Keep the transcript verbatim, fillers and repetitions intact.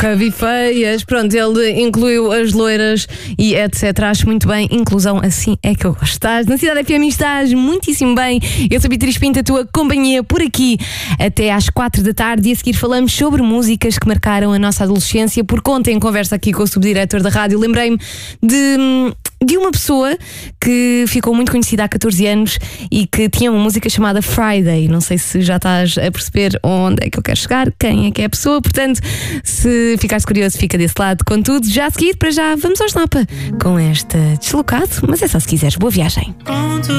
nunca vi feias. Pronto, ele incluiu as loiras e etcétera. Acho muito bem. Inclusão, assim é que eu gosto. Estás na Cidade F M, estás muitíssimo bem. Eu sou a Beatriz Pinto, a tua companhia por aqui até às quatro da tarde. E a seguir falamos sobre músicas que marcaram a nossa adolescência. Por conta, em conversa aqui com o subdiretor da rádio, lembrei-me de... de uma pessoa que ficou muito conhecida há catorze anos e que tinha uma música chamada Friday. Não sei se já estás a perceber onde é que eu quero chegar, quem é que é a pessoa. Portanto, se ficares curioso, fica desse lado. Contudo, já a seguir, para já, vamos ao Snapa com esta Deslocado, mas é só se quiseres. Boa viagem.